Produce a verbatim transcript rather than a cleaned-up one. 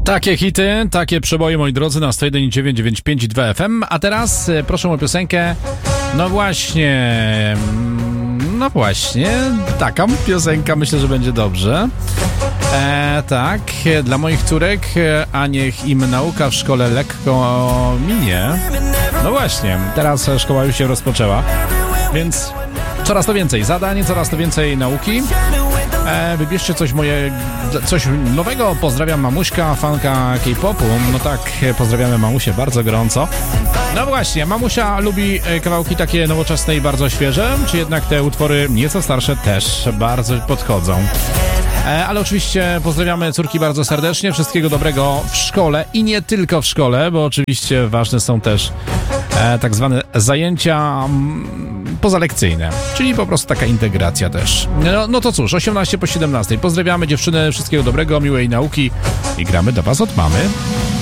Takie hity, takie przeboje, moi drodzy, na sto jeden i dziewięć, dziewięć pięć i dwa F M. A teraz e, proszę o piosenkę. No właśnie. No właśnie. Taka piosenka, myślę, że będzie dobrze. E, tak, dla moich córek, a niech im nauka w szkole lekko minie. No właśnie, teraz szkoła już się rozpoczęła, więc coraz to więcej zadań, coraz to więcej nauki. E, wybierzcie coś moje, coś nowego. Pozdrawiam mamuśka, fanka K-popu. No tak, pozdrawiamy mamusię bardzo gorąco. No właśnie, mamusia lubi kawałki takie nowoczesne i bardzo świeże, czy jednak te utwory nieco starsze też bardzo podchodzą. E, ale oczywiście pozdrawiamy córki bardzo serdecznie, wszystkiego dobrego w szkole i nie tylko w szkole, bo oczywiście ważne są też e, tak zwane zajęcia m, pozalekcyjne, czyli po prostu taka integracja też. No, no to cóż, osiemnaście po siedemnastej. Pozdrawiamy dziewczyny, wszystkiego dobrego, miłej nauki i gramy do was od mamy.